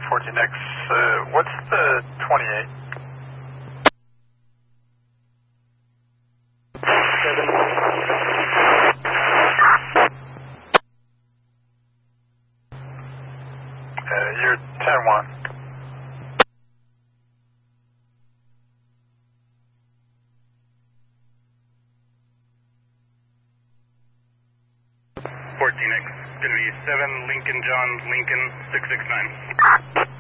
14X, what's the 28? 7. You're 10-1. X, gonna be 7 Lincoln John Lincoln 669.